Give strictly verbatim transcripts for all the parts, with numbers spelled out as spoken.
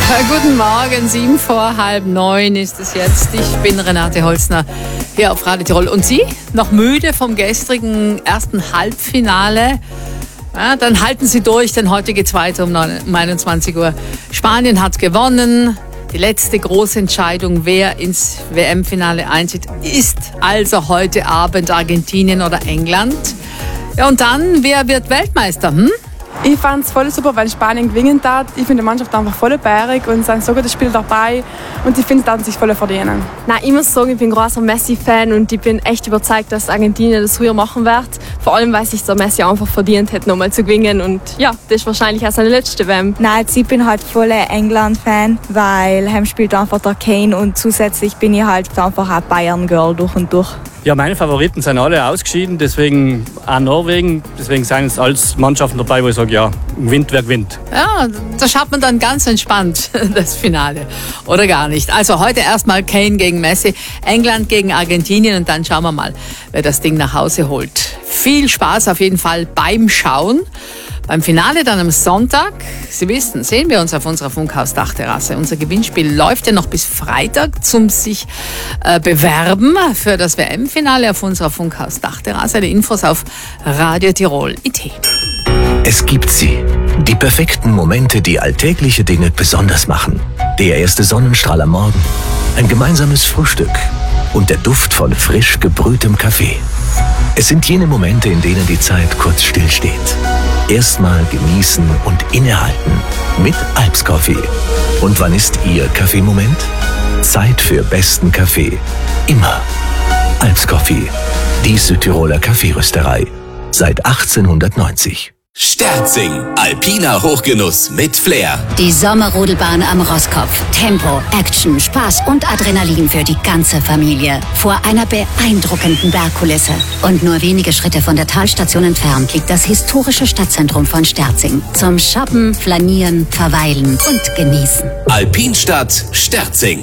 Guten Morgen, sieben vor halb neun ist es jetzt. Ich bin Renate Holzner hier auf Radio Tirol. Und Sie, noch müde vom gestrigen ersten Halbfinale? Ja, dann halten Sie durch, denn heute geht's weiter um einundzwanzig Uhr. Spanien hat gewonnen. Die letzte große Entscheidung, wer ins W M-Finale einzieht, ist also heute Abend Argentinien oder England. Ja, und dann, wer wird Weltmeister? Hm? Ich fand es voll super, weil Spanien gewinnen hat. Ich finde die Mannschaft einfach voll bärig und sind so gute Spieler dabei. Und ich finde, dass sie sich voll verdienen. Nein, ich muss sagen, ich bin großer Messi-Fan und ich bin echt überzeugt, dass Argentinien das früher machen wird. Vor allem, weil sich der Messi einfach verdient hat, nochmal zu gewinnen. Und ja, das ist wahrscheinlich auch seine letzte W M. Nein, ich bin halt voll England-Fan, weil heim spielt einfach der Kane und zusätzlich bin ich halt einfach ein Bayern-Girl durch und durch. Ja, meine Favoriten sind alle ausgeschieden, deswegen auch Norwegen. Deswegen sind es alles Mannschaften dabei, wo ich sage, ja, gewinnt, wer gewinnt. Ja, da schaut man dann ganz entspannt das Finale. Oder gar nicht. Also heute erstmal Kane gegen Messi, England gegen Argentinien und dann schauen wir mal, wer das Ding nach Hause holt. Viel Spaß auf jeden Fall beim Schauen. Beim Finale dann am Sonntag, Sie wissen, sehen wir uns auf unserer Funkhaus-Dachterrasse. Unser Gewinnspiel läuft ja noch bis Freitag zum sich äh, bewerben für das W M-Finale auf unserer Funkhaus-Dachterrasse. Die Infos auf Radio Tirol punkt I T. Es gibt sie. Die perfekten Momente, die alltägliche Dinge besonders machen. Der erste Sonnenstrahl am Morgen, ein gemeinsames Frühstück und der Duft von frisch gebrühtem Kaffee. Es sind jene Momente, in denen die Zeit kurz stillsteht. Erstmal genießen und innehalten mit Alps Coffee. Und wann ist Ihr Kaffeemoment? Zeit für besten Kaffee. Immer. Alps Coffee, die Südtiroler Kaffeerösterei. Seit achtzehnhundertneunzig. Sterzing, alpiner Hochgenuss mit Flair. Die Sommerrodelbahn am Rosskopf. Tempo, Action, Spaß und Adrenalin für die ganze Familie. Vor einer beeindruckenden Bergkulisse. Und nur wenige Schritte von der Talstation entfernt liegt das historische Stadtzentrum von Sterzing. Zum Shoppen, Flanieren, Verweilen und Genießen. Alpinstadt Sterzing.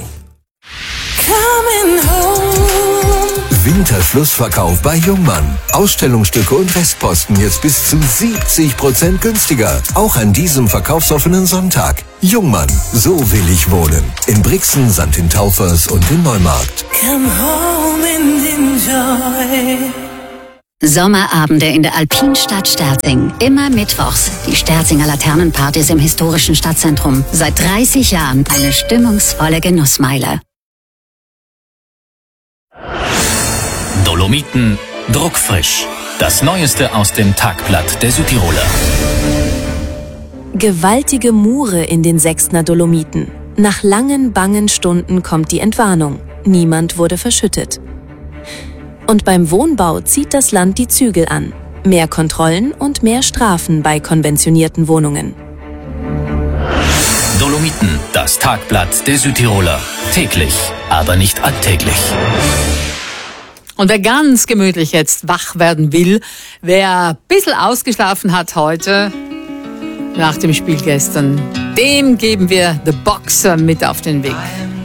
Coming home. Winterschlussverkauf bei Jungmann. Ausstellungsstücke und Restposten jetzt bis zu siebzig Prozent günstiger. Auch an diesem verkaufsoffenen Sonntag. Jungmann, so will ich wohnen. In Brixen, Sankt in Taufers und in Neumarkt. Come home and enjoy. Sommerabende in der Alpinstadt Sterzing. Immer mittwochs. Die Sterzinger Laternenpartys im historischen Stadtzentrum. Seit dreißig Jahren eine stimmungsvolle Genussmeile. Dolomiten druckfrisch. Das Neueste aus dem Tagblatt der Südtiroler. Gewaltige Mure in den Sechstner Dolomiten. Nach langen, bangen Stunden kommt die Entwarnung. Niemand wurde verschüttet. Und beim Wohnbau zieht das Land die Zügel an. Mehr Kontrollen und mehr Strafen bei konventionierten Wohnungen. Dolomiten, das Tagblatt der Südtiroler. Täglich, aber nicht alltäglich. Und wer ganz gemütlich jetzt wach werden will, wer ein bisschen ausgeschlafen hat heute, nach dem Spiel gestern, dem geben wir The Boxer mit auf den Weg.